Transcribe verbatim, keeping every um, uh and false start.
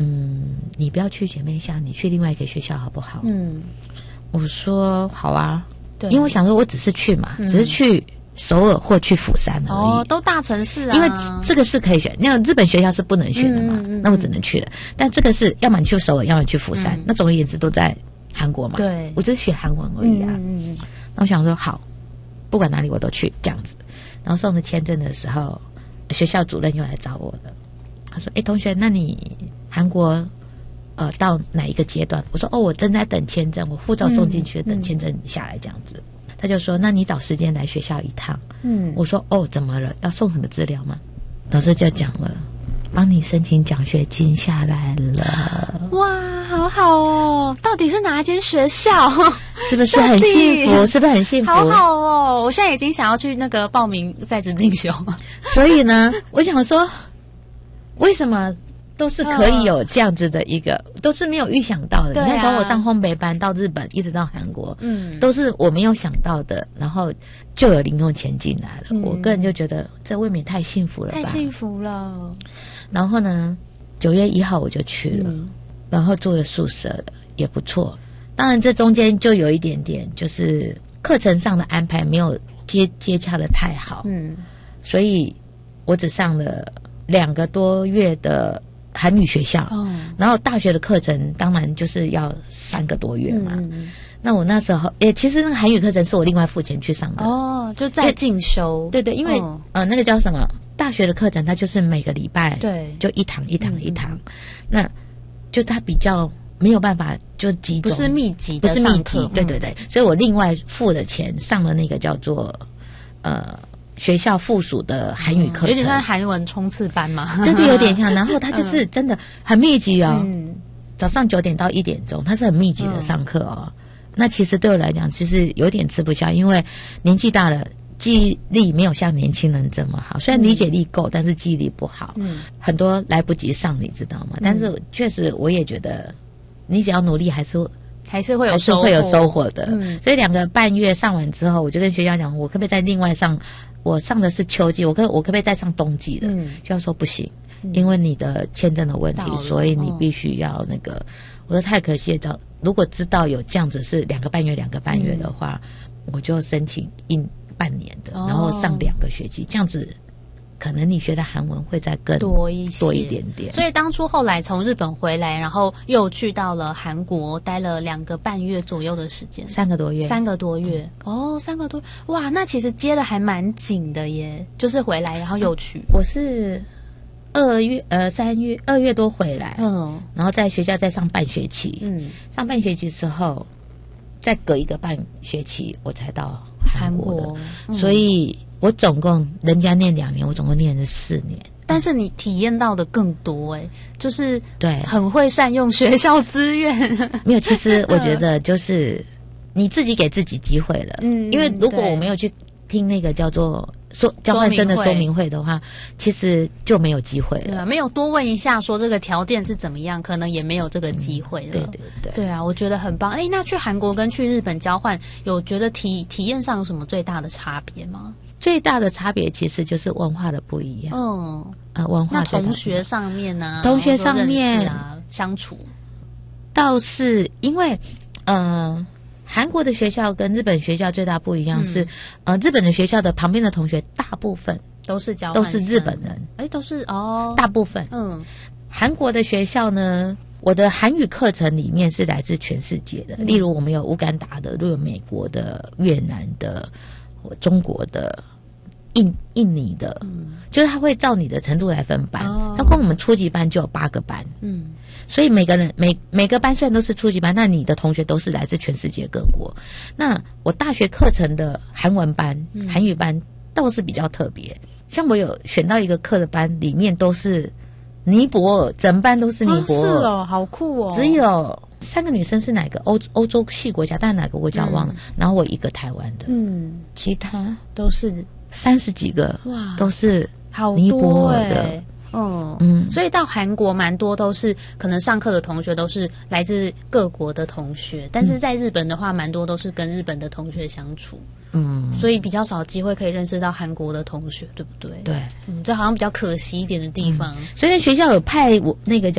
嗯，你不要去姐妹校，你去另外一个学校好不好？嗯，我说好啊，对，因为我想说我只是去嘛，嗯、只是去首尔或去釜山而已。 哦，都大城市啊。 因为这个是可以选，那日本学校是不能选的嘛，嗯嗯嗯，那我只能去了。但这个是要么你去首尔，要么你去釜山，嗯、那总而言之都在韩国嘛。对，我只是学韩文而已啊。嗯嗯嗯，那我想说好，不管哪里我都去这样子。然后送了签证的时候，学校主任又来找我了。他说：“哎，同学，那你韩国呃到哪一个阶段？”我说：“哦，我正在等签证，我护照送进去，嗯、等签证下来这样子。”他就说：“那你找时间来学校一趟。”嗯，我说：“哦，怎么了？要送什么资料吗？”老师就讲了，帮你申请奖学金下来了。 哇，好好哦！到底是哪一间学校？ 是不是很幸福？是不是很幸福？ 好好哦！我现在已经想要去那个报名在职进修。 所以呢，我想说，为什么都是可以有这样子的一个，呃、都是没有预想到的。啊、你看，从我上烘焙班到日本，一直到韩国，嗯，都是我没有想到的，然后就有零用钱进来了。嗯、我个人就觉得这未免太幸福了吧， 太幸福了。 然后呢，九月一号我就去了，嗯、然后住了宿舍了，也不错。当然，这中间就有一点点，就是课程上的安排没有接接洽的太好，嗯，所以我只上了两个多月的韩语学校，哦、然后大学的课程当然就是要三个多月嘛。嗯、那我那时候，也其实那个韩语课程是我另外付钱去上的， 哦，就在进修， 对对，因为、哦、呃那个叫什么大学的课程，它就是每个礼拜对就一堂一堂一堂，嗯、那就它比较。没有办法就集中， 不是密集的上课， 不是密集，对对对，嗯、所以我另外付的钱上了那个叫做呃学校附属的韩语课程，嗯、 有点像韩文冲刺班嘛， 对对，有点像。然后它就是真的很密集哦，嗯、早上九点到一点钟，它是很密集的上课哦。嗯、那其实对我来讲，就是有点吃不消，因为年纪大了。记忆力没有像年轻人这么好，虽然理解力够，嗯、但是记忆力不好，嗯、很多来不及上，你知道吗？嗯、但是确实，我也觉得。你只要努力，还是还是会有收获，会有收获的。嗯，所以两个半月上完之后，我就跟学校讲，我可不可以再另外上？我上的是秋季，我可我可不可以再上冬季的？嗯，学校说不行，嗯、因为你的签证的问题，所以你必须要那个。我说太可惜了，如果知道有这样子是两个半月、两个半月的话，嗯、我就申请一半年的，然后上两个学期，这样子。可能你学的韩文会再更多一些， 多一点点。 所以当初后来从日本回来，然后又去到了韩国，待了两个半月左右的时间， 三个多月， 三个多月。嗯、哦，三个多，哇，那其实接的还蛮紧的耶。就是回来，然后又去。 我是二月呃三月二月多回来，嗯，然后在学校再上半学期，嗯，上半学期之后，再隔一个半学期我才到韩国的，韩国嗯、所以。我总共人家念两年，我总共念了四年。 但是你体验到的更多哎、欸，就是对，很会善用学校资源。 没有，其实我觉得就是你自己给自己机会了。嗯，因为如果我没有去听那个叫做说交换生的说明会的话，其实就没有机会了。 对啊，没有多问一下说这个条件是怎么样，可能也没有这个机会了。嗯、对对对，对啊，我觉得很棒。哎，那去韩国跟去日本交换，有觉得体体验上有什么最大的差别吗？ 最大的差别其实就是文化的不一样。嗯，呃，文化那同学上面呢、啊？ 同学上面啊，相处倒是因为，呃，韩国的学校跟日本学校最大不一样是，嗯、呃，日本的学校的旁边的同学大部分都是交换都是日本人， 哎，都是哦， 大部分。嗯，韩国的学校呢？我的韩语课程里面是来自全世界的，嗯、例如我们有乌干达的，有美国的、越南的、中国的。印印尼的，嗯、就是他会照你的程度来分班。哦，像光我们初级班就有八个班，嗯，所以每个人每每个班虽然都是初级班，但你的同学都是来自全世界各国。那我大学课程的韩文班、嗯、韩语班倒是比较特别，像我有选到一个课的班，里面都是尼泊尔，整班都是尼泊尔， 哦是哦，好酷哦， 只有。三个女生是哪个欧欧洲系国家，但哪个国家我忘了。嗯、然后我一个台湾的，嗯，其他都是三十几个，哇，都是尼泊尔的。欸、 嗯嗯，所以到韩国蛮多都是可能上课的同学都是来自各国的同学，但是在日本的话，蛮多都是跟日本的同学相处。嗯，所以比较少机会可以认识到韩国的同学，对不对？ 对， 嗯，这好像比较可惜一点的地方。 嗯、所以学校有派我那个叫。